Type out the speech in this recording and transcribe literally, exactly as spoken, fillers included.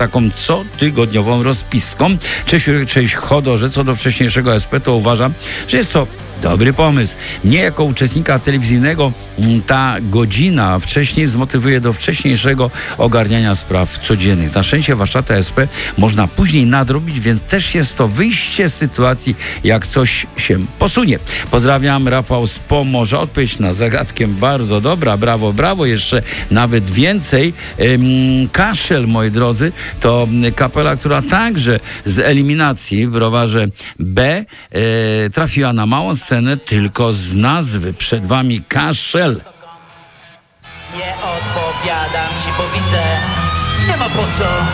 taką cotygodniową rozpiską. Cześć, cześć Chodorze, co do wcześniejszego S P, to uważam, że jest to dobry pomysł. Mnie jako uczestnika telewizyjnego ta godzina wcześniej zmotywuje do wcześniejszego ogarniania spraw codziennych. Na szczęście warsztaty S P można później nadrobić, więc też jest to wyjście z sytuacji, jak coś się posunie. Pozdrawiam, Rafał z Pomorza. Odpowiedź na zagadkę bardzo dobra. Brawo, brawo. Jeszcze nawet więcej. Ym, kaszel, moi drodzy, to kapela, która także z eliminacji w browarze B e, trafiła na małą scenę tylko z nazwy. Przed wami Kaszel. Nie odpowiadam ci, bo widzę, nie ma po co.